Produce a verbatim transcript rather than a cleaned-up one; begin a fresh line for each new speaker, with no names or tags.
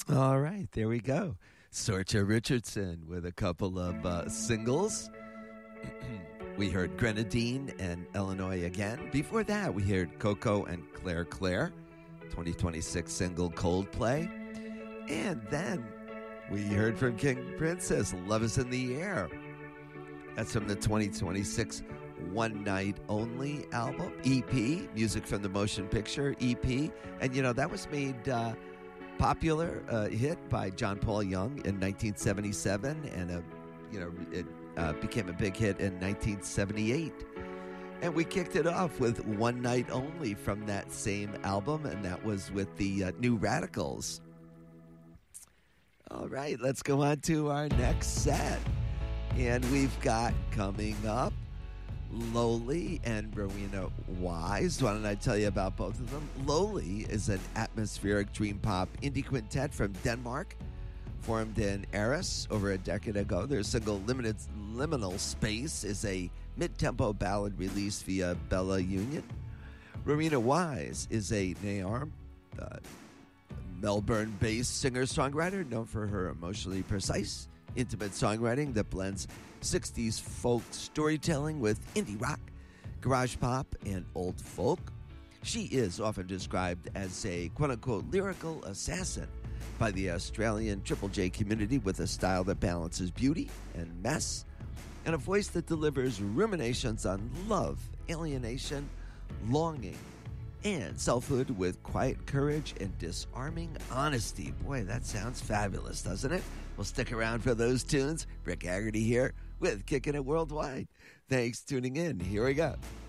All right, there we go. Sorcha Richardson with a couple of uh, singles. We heard Grenadine and Illinois again. Before that, we heard Coco and Claire Claire, twenty twenty-six single Coldplay. And then we heard from King Princess, Love Is in the Air. That's from the twenty twenty-six One Night Only album, E P, Music from the Motion Picture, E P. And, you know, that was made uh, popular, uh, hit by John Paul Young in nineteen seventy-seven, and, a, you know, it uh, became a big hit in nineteen seventy-eight. And we kicked it off with One Night Only from that same album, and that was with the uh, New Radicals. All right, let's go on to our next set. And we've got coming up Lowly and Rowena Wise. Why don't I tell you about both of them? Lowly is an atmospheric dream pop indie quintet from Denmark, formed in Aarhus over a decade ago. Their single Limited, Liminal Space is a mid-tempo ballad released via Bella Union. Rowena Wise is a Naarm, uh, Melbourne-based singer-songwriter known for her emotionally precise, intimate songwriting that blends sixties folk storytelling with indie rock, garage pop, and old folk. She is often described as a quote-unquote lyrical assassin by the Australian Triple J community, with a style that balances beauty and mess, and a voice that delivers ruminations on love, alienation, longing, and selfhood with quiet courage and disarming honesty. Boy, that sounds fabulous, doesn't it? Well, stick around for those tunes. Rick Haggerty here with Kicking It Worldwide. Thanks for tuning in. Here we go.